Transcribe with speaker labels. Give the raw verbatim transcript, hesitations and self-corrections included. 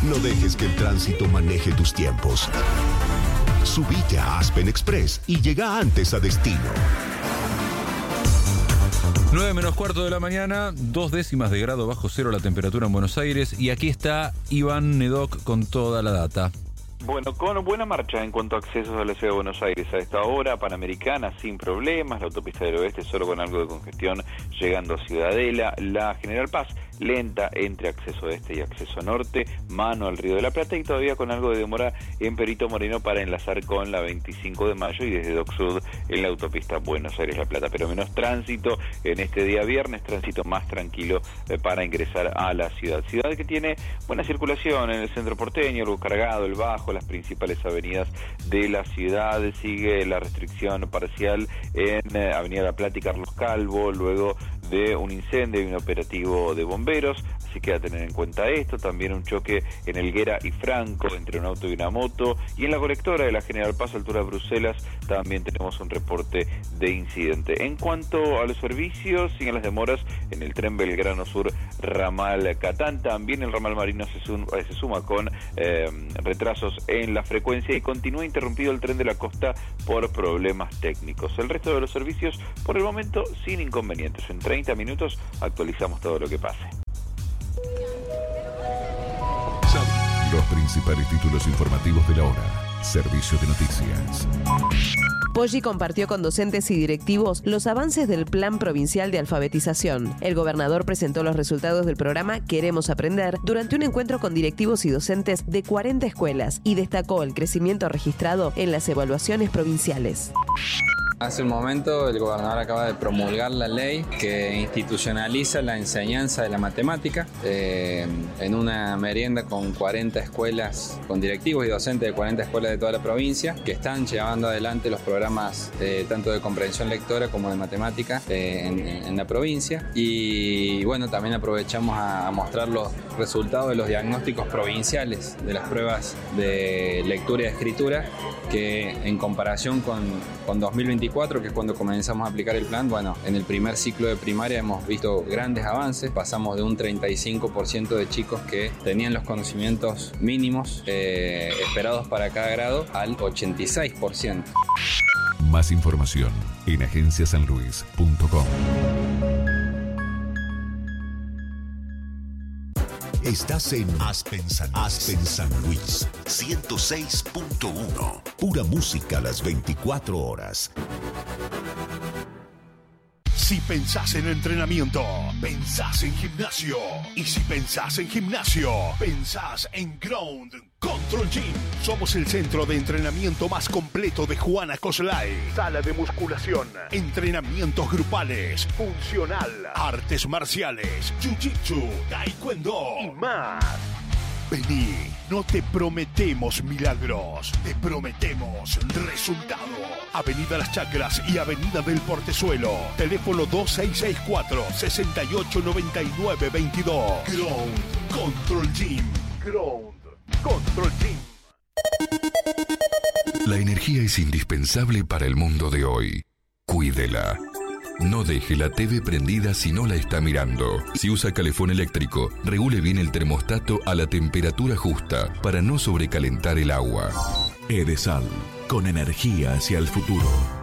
Speaker 1: No dejes que el tránsito maneje tus tiempos. Subite a Aspen Express y llega antes a destino.
Speaker 2: nueve menos cuarto de la mañana, dos décimas de grado bajo cero la temperatura en Buenos Aires. Y aquí está Iván Nedoc con toda la data.
Speaker 3: Bueno, con buena marcha en cuanto a accesos a la ciudad de Buenos Aires a esta hora, Panamericana sin problemas, la autopista del oeste solo con algo de congestión llegando a Ciudadela, la General Paz lenta entre acceso este y acceso norte, mano al Río de la Plata y todavía con algo de demora en Perito Moreno para enlazar con la veinticinco de mayo y desde Dock Sud en la autopista Buenos Aires-La Plata, pero menos tránsito en este día viernes, tránsito más tranquilo eh, para ingresar a la ciudad, ciudad que tiene buena circulación en el centro porteño, el Cargado, el Bajo, las principales avenidas de la ciudad, sigue la restricción parcial en eh, Avenida La Plata y Carlos Calvo, luego de un incendio y un operativo de bomberos, así que a tener en cuenta esto, también un choque en Helguera y Franco entre un auto y una moto, y en la colectora de la General Paz, altura de Bruselas, también tenemos un reporte de incidente. En cuanto a los servicios, siguen las demoras en el tren Belgrano Sur, ramal Catán, también el ramal Marino se, sum, se suma con eh, retrasos en la frecuencia y continúa interrumpido el tren de la costa por problemas técnicos. El resto de los servicios, por el momento, sin inconvenientes. En treinta minutos actualizamos todo lo que pase.
Speaker 1: Los principales títulos informativos de la hora. Servicio de noticias.
Speaker 4: Poggi compartió con docentes y directivos los avances del Plan Provincial de Alfabetización. El gobernador presentó los resultados del programa Queremos Aprender durante un encuentro con directivos y docentes de cuarenta escuelas y destacó el crecimiento registrado en las evaluaciones provinciales.
Speaker 5: Hace un momento el gobernador acaba de promulgar la ley que institucionaliza la enseñanza de la matemática eh, en una merienda con cuarenta escuelas, con directivos y docentes de cuarenta escuelas de toda la provincia que están llevando adelante los programas eh, tanto de comprensión lectora como de matemática eh, en, en la provincia. Y bueno, también aprovechamos a, a mostrar los resultados de los diagnósticos provinciales de las pruebas de lectura y escritura que en comparación con, con dos mil veinticuatro, que es cuando comenzamos a aplicar el plan, bueno, en el primer ciclo de primaria hemos visto grandes avances, pasamos de un treinta y cinco por ciento de chicos que tenían los conocimientos mínimos eh, esperados para cada grado al ochenta y seis por ciento.
Speaker 1: Más información en agencia san luis punto com. Estás en Aspen San, Aspen San Luis, ciento seis punto uno. Pura música a las veinticuatro horas. Si pensás en entrenamiento, pensás en gimnasio. Y si pensás en gimnasio, pensás en Ground Control Gym. Somos el centro de entrenamiento más completo de Juana Coslay. Sala de musculación, entrenamientos grupales, funcional, artes marciales, jiu-jitsu, taekwondo y más. Vení, no te prometemos milagros, te prometemos resultados. Avenida Las Chacras y Avenida del Portezuelo. Teléfono dos seis seis cuatro, seis ocho nueve nueve dos dos. Ground Control Gym. Ground Control Gym. La energía es indispensable para el mundo de hoy. Cuídela. No deje la T V prendida si no la está mirando. Si usa calefón eléctrico, regule bien el termostato a la temperatura justa para no sobrecalentar el agua. Edesal, con energía hacia el futuro.